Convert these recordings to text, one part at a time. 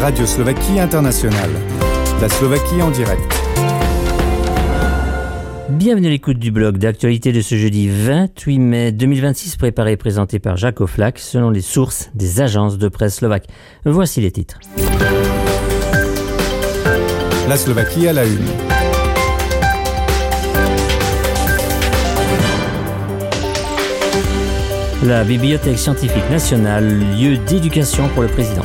Radio Slovaquie Internationale. La Slovaquie en direct. Bienvenue à l'écoute du blog d'actualité de ce jeudi 28 mai 2026, préparé et présenté par Jacques Oflac, selon les sources des agences de presse slovaques. Voici les titres. La Slovaquie à la une. La Bibliothèque scientifique nationale, lieu d'éducation pour le président.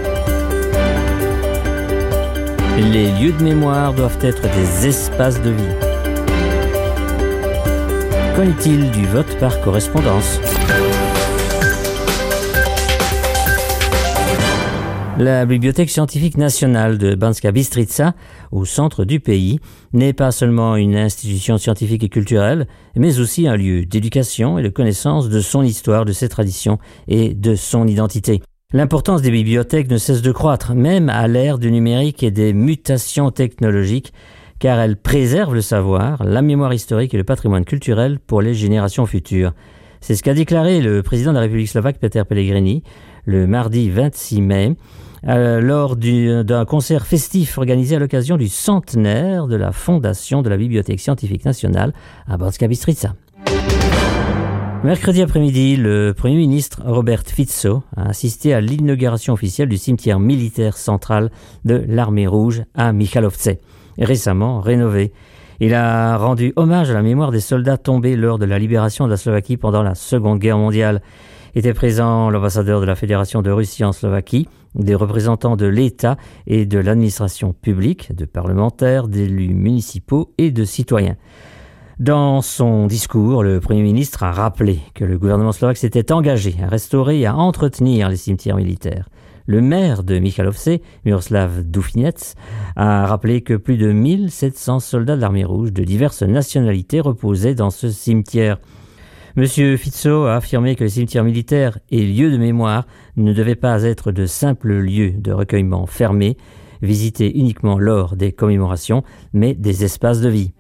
Les lieux de mémoire doivent être des espaces de vie. Qu'en est-il du vote par correspondance ? La Bibliothèque scientifique nationale de Banská Bystrica, au centre du pays, n'est pas seulement une institution scientifique et culturelle, mais aussi un lieu d'éducation et de connaissance de son histoire, de ses traditions et de son identité. L'importance des bibliothèques ne cesse de croître, même à l'ère du numérique et des mutations technologiques, car elles préservent le savoir, la mémoire historique et le patrimoine culturel pour les générations futures. C'est ce qu'a déclaré le président de la République slovaque, Peter Pellegrini, le mardi 26 mai, lors d'un concert festif organisé à l'occasion du centenaire de la fondation de la Bibliothèque scientifique nationale à Banská Bystrica. Mercredi après-midi, le Premier ministre Robert Fico a assisté à l'inauguration officielle du cimetière militaire central de l'Armée rouge à Michalovce, récemment rénové. Il a rendu hommage à la mémoire des soldats tombés lors de la libération de la Slovaquie pendant la Seconde Guerre mondiale. Étaient présents l'ambassadeur de la Fédération de Russie en Slovaquie, des représentants de l'État et de l'administration publique, de parlementaires, d'élus municipaux et de citoyens. Dans son discours, le Premier ministre a rappelé que le gouvernement slovaque s'était engagé à restaurer et à entretenir les cimetières militaires. Le maire de Michalovce, Miroslav Dufinec, a rappelé que plus de 1700 soldats de l'armée rouge de diverses nationalités reposaient dans ce cimetière. Monsieur Fico a affirmé que les cimetières militaires et lieux de mémoire ne devaient pas être de simples lieux de recueillement fermés, visités uniquement lors des commémorations, mais des espaces de vie.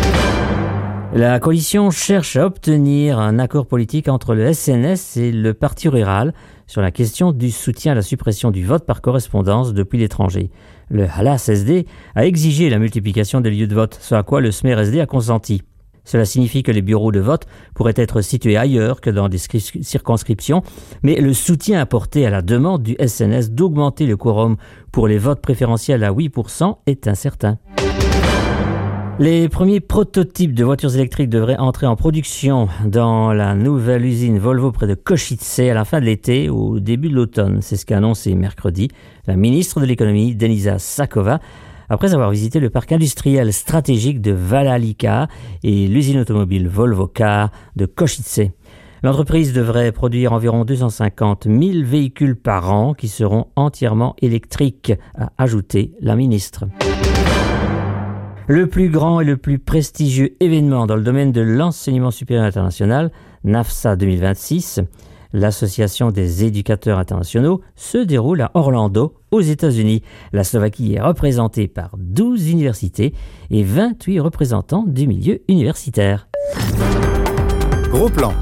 La coalition cherche à obtenir un accord politique entre le SNS et le Parti rural sur la question du soutien à la suppression du vote par correspondance depuis l'étranger. Le Halas-SD a exigé la multiplication des lieux de vote, ce à quoi le Smer-SD a consenti. Cela signifie que les bureaux de vote pourraient être situés ailleurs que dans des circonscriptions, mais le soutien apporté à la demande du SNS d'augmenter le quorum pour les votes préférentiels à 8% est incertain. Les premiers prototypes de voitures électriques devraient entrer en production dans la nouvelle usine Volvo près de Košice à la fin de l'été ou au début de l'automne. C'est ce qu'a annoncé mercredi la ministre de l'économie, Denisa Sáková, après avoir visité le parc industriel stratégique de Valalica et l'usine automobile Volvo Car de Košice. L'entreprise devrait produire environ 250 000 véhicules par an qui seront entièrement électriques, a ajouté la ministre. Le plus grand et le plus prestigieux événement dans le domaine de l'enseignement supérieur international, NAFSA 2026, l'association des éducateurs internationaux, se déroule à Orlando, aux États-Unis. La Slovaquie est représentée par 12 universités et 28 représentants du milieu universitaire. Gros plan.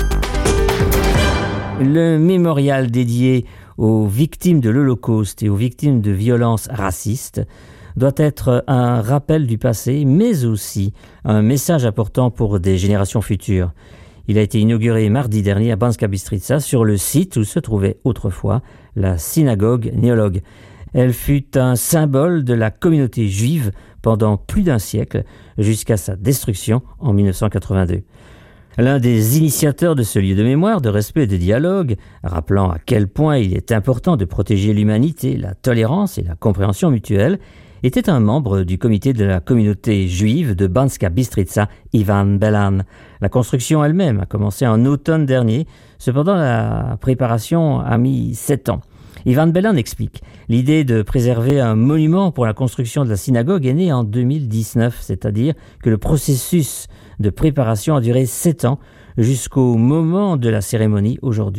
Le mémorial dédié aux victimes de l'Holocauste et aux victimes de violences racistes doit être un rappel du passé, mais aussi un message important pour des générations futures. Il a été inauguré mardi dernier à Banská Bystrica, sur le site où se trouvait autrefois la synagogue néologue. Elle fut un symbole de la communauté juive pendant plus d'un siècle, jusqu'à sa destruction en 1982. L'un des initiateurs de ce lieu de mémoire, de respect et de dialogue, rappelant à quel point il est important de protéger l'humanité, la tolérance et la compréhension mutuelle, était un membre du comité de la communauté juive de Banská Bystrica, Ivan Belan. La construction elle-même a commencé en automne dernier, cependant la préparation a mis 7 ans. Ivan Belan explique « L'idée de préserver un monument pour la construction de la synagogue est née en 2019, c'est-à-dire que le processus de préparation a duré 7 ans jusqu'au moment de la cérémonie aujourd'hui.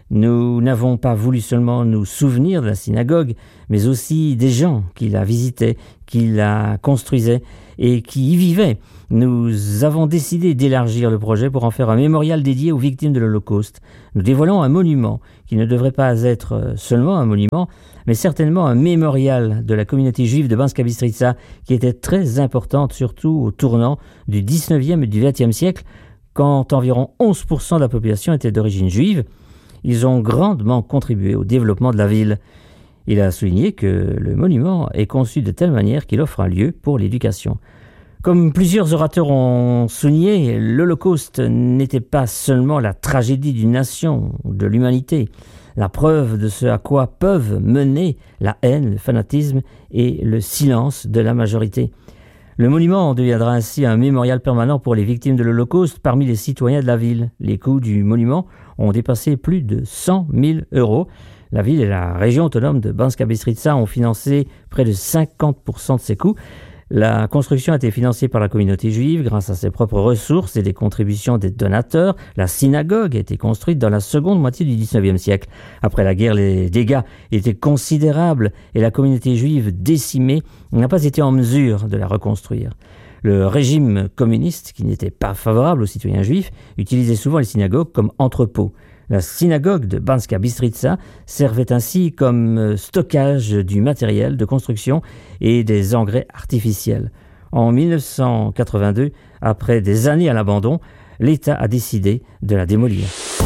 Nous n'avons pas voulu seulement nous souvenir de la synagogue, mais aussi des gens qui la visitaient, qui la construisaient et qui y vivaient. Nous avons décidé d'élargir le projet pour en faire un mémorial dédié aux victimes de l'Holocauste. Nous dévoilons un monument qui ne devrait pas être seulement un monument, mais certainement un mémorial de la communauté juive de Banska Bystrica qui était très importante, surtout au tournant du 19e et du 20e siècle, quand environ 11% de la population était d'origine juive. Ils ont grandement contribué au développement de la ville. Il a souligné que le monument est conçu de telle manière qu'il offre un lieu pour l'éducation. Comme plusieurs orateurs ont souligné, l'Holocauste n'était pas seulement la tragédie d'une nation ou de l'humanité, la preuve de ce à quoi peuvent mener la haine, le fanatisme et le silence de la majorité. Le monument deviendra ainsi un mémorial permanent pour les victimes de l'Holocauste parmi les citoyens de la ville. Les coûts du monument ont dépassé plus de 100 000 €. La ville et la région autonome de Banska Bystrica ont financé près de 50% de ces coûts. La construction a été financée par la communauté juive grâce à ses propres ressources et des contributions des donateurs. La synagogue a été construite dans la seconde moitié du 19e siècle. Après la guerre, les dégâts étaient considérables et la communauté juive décimée n'a pas été en mesure de la reconstruire. Le régime communiste, qui n'était pas favorable aux citoyens juifs, utilisait souvent les synagogues comme entrepôts. La synagogue de Banska Bystrica servait ainsi comme stockage du matériel de construction et des engrais artificiels. En 1982, après des années à l'abandon, l'État a décidé de la démolir.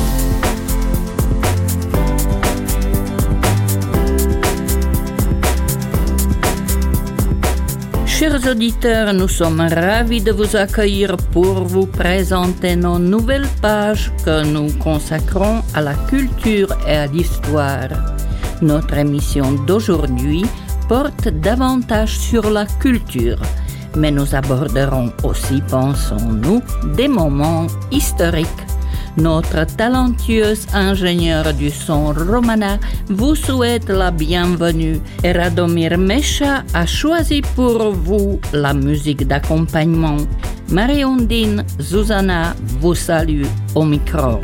Chers auditeurs, nous sommes ravis de vous accueillir pour vous présenter nos nouvelles pages que nous consacrons à la culture et à l'histoire. Notre émission d'aujourd'hui porte davantage sur la culture, mais nous aborderons aussi, pensons-nous, des moments historiques. Notre talentueuse ingénieure du son Romana vous souhaite la bienvenue et Radomir Mecha a choisi pour vous la musique d'accompagnement. Marie-Ondine Zuzana vous salue au micro.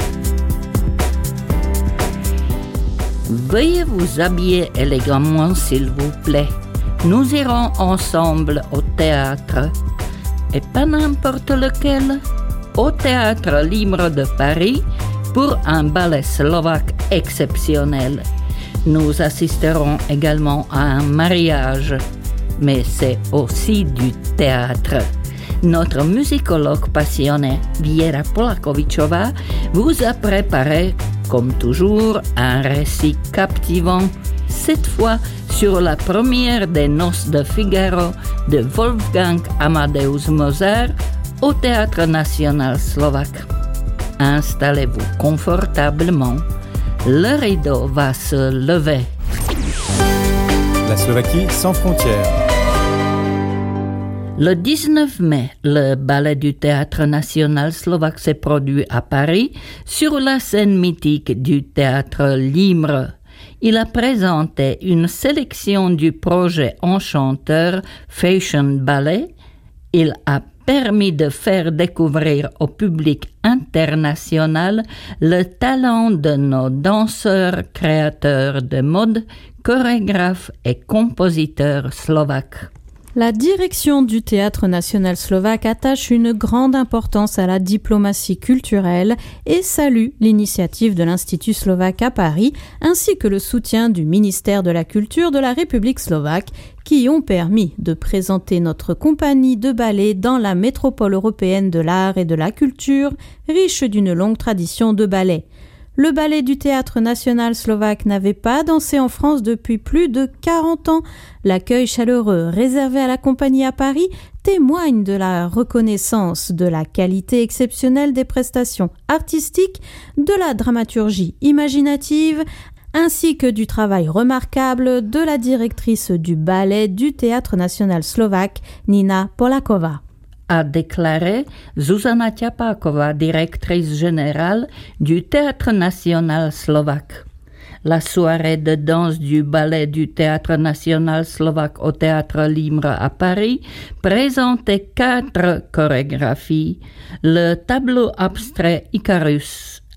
Veuillez vous habiller élégamment s'il vous plaît. Nous irons ensemble au théâtre. Et pas n'importe lequel. Au Théâtre Libre de Paris pour un ballet slovaque exceptionnel. Nous assisterons également à un mariage, mais c'est aussi du théâtre. Notre musicologue passionné, Viera Polakovičová, vous a préparé, comme toujours, un récit captivant, cette fois sur la première des Noces de Figaro de Wolfgang Amadeus Mozart, au Théâtre national slovaque. Installez-vous confortablement, le rideau va se lever. La Slovaquie sans frontières. Le 19 mai, le ballet du Théâtre national slovaque s'est produit à Paris sur la scène mythique du Théâtre Libre. Il a présenté une sélection du projet enchanteur Fashion Ballet. Il a permis de faire découvrir au public international le talent de nos danseurs, créateurs de mode, chorégraphes et compositeurs slovaques. La direction du Théâtre national slovaque attache une grande importance à la diplomatie culturelle et salue l'initiative de l'Institut slovaque à Paris ainsi que le soutien du ministère de la Culture de la République slovaque qui ont permis de présenter notre compagnie de ballet dans la métropole européenne de l'art et de la culture, riche d'une longue tradition de ballet. Le ballet du Théâtre national slovaque n'avait pas dansé en France depuis plus de 40 ans. L'accueil chaleureux réservé à la compagnie à Paris témoigne de la reconnaissance de la qualité exceptionnelle des prestations artistiques, de la dramaturgie imaginative, ainsi que du travail remarquable de la directrice du ballet du Théâtre national slovaque, Nina Polaková. A déclaré Zuzana Ťapáková, directrice générale du Théâtre national slovaque. La soirée de danse du ballet du Théâtre national slovaque au Théâtre Libre à Paris présentait 4 chorégraphies. Le tableau abstrait Icarus,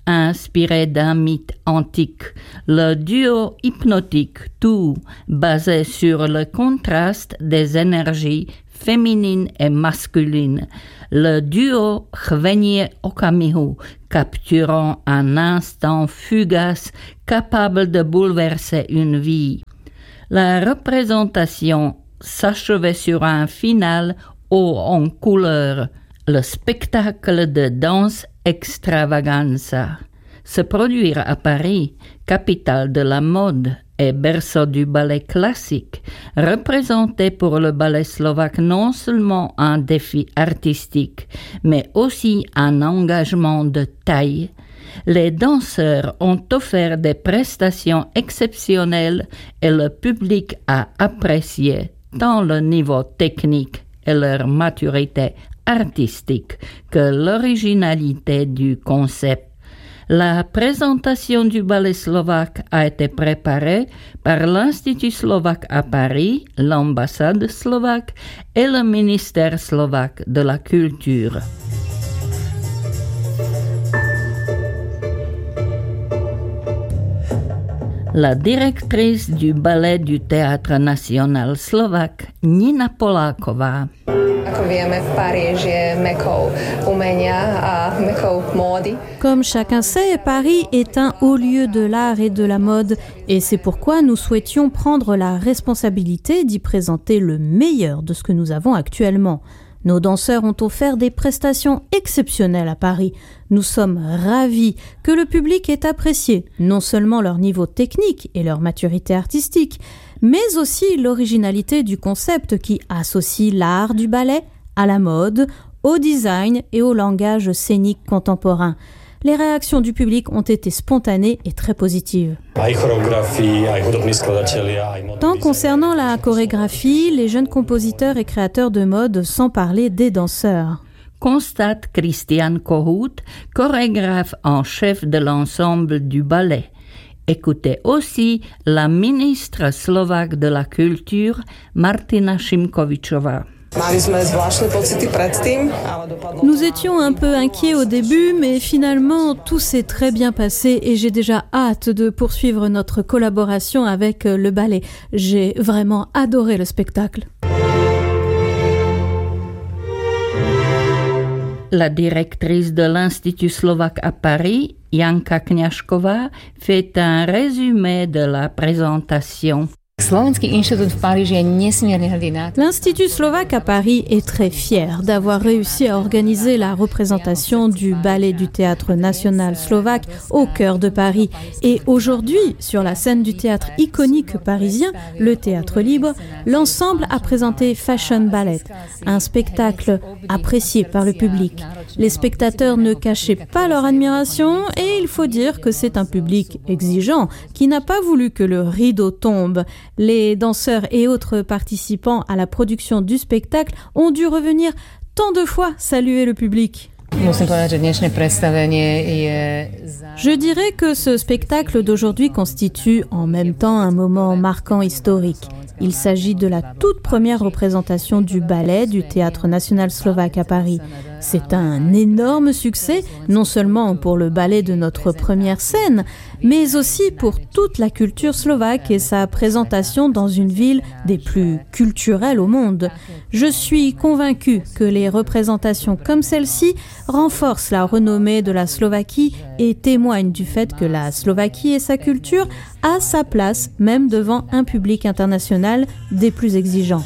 inspiré d'un mythe antique, le duo hypnotique, tout basé sur le contraste des énergies féminines et masculines. Le duo Chvenie Okamihu, capturant un instant fugace capable de bouleverser une vie. La représentation s'achevait sur un final haut en couleur, le spectacle de danse extravaganza. Se produire à Paris, capitale de la mode et berceau du ballet classique, représentait pour le ballet slovaque non seulement un défi artistique, mais aussi un engagement de taille. Les danseurs ont offert des prestations exceptionnelles et le public a apprécié tant le niveau technique et leur maturité artistique que l'originalité du concept. La présentation du ballet slovaque a été préparée par l'Institut slovaque à Paris, l'ambassade slovaque et le ministère slovaque de la culture. La directrice du ballet du Théâtre national slovaque, Nina Poláková. Comme chacun sait, Paris est un haut lieu de l'art et de la mode, et c'est pourquoi nous souhaitions prendre la responsabilité d'y présenter le meilleur de ce que nous avons actuellement. Nos danseurs ont offert des prestations exceptionnelles à Paris. Nous sommes ravis que le public ait apprécié non seulement leur niveau technique et leur maturité artistique, mais aussi l'originalité du concept qui associe l'art du ballet à la mode, au design et au langage scénique contemporain. Les réactions du public ont été spontanées et très positives. Tant concernant la chorégraphie, les jeunes compositeurs et créateurs de mode, sans parler des danseurs. Constate Christian Kohut, chorégraphe en chef de l'ensemble du ballet. Écoutez aussi la ministre slovaque de la culture, Martina Šimkovičová. Nous étions un peu inquiets au début, mais finalement tout s'est très bien passé et j'ai déjà hâte de poursuivre notre collaboration avec le ballet. J'ai vraiment adoré le spectacle. La directrice de l'Institut slovaque à Paris, Janka Kňažková, fait un résumé de la présentation. L'Institut slovaque à Paris est très fier d'avoir réussi à organiser la représentation du ballet du Théâtre national slovaque au cœur de Paris. Et aujourd'hui, sur la scène du théâtre iconique parisien, le Théâtre Libre, l'ensemble a présenté Fashion Ballet, un spectacle apprécié par le public. Les spectateurs ne cachaient pas leur admiration et il faut dire que c'est un public exigeant qui n'a pas voulu que le rideau tombe. Les danseurs et autres participants à la production du spectacle ont dû revenir tant de fois saluer le public. Je dirais que ce spectacle d'aujourd'hui constitue en même temps un moment marquant historique. Il s'agit de la toute première représentation du ballet du Théâtre national slovaque à Paris. C'est un énorme succès, non seulement pour le ballet de notre première scène, mais aussi pour toute la culture slovaque et sa présentation dans une ville des plus culturelles au monde. Je suis convaincue que les représentations comme celle-ci renforcent la renommée de la Slovaquie et témoignent du fait que la Slovaquie et sa culture a sa place même devant un public international des plus exigeants.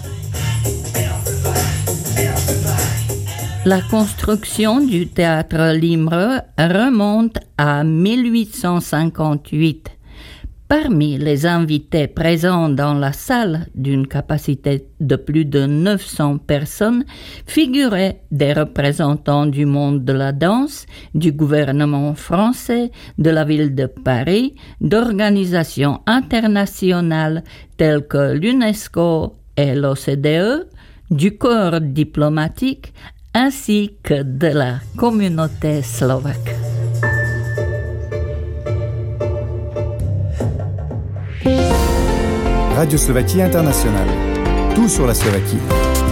La construction du Théâtre Libre remonte à 1858. Parmi les invités présents dans la salle d'une capacité de plus de 900 personnes figuraient des représentants du monde de la danse, du gouvernement français, de la ville de Paris, d'organisations internationales telles que l'UNESCO et l'OCDE, du corps diplomatique, ainsi que de la communauté slovaque. Radio Slovaquie Internationale. Tout sur la Slovaquie.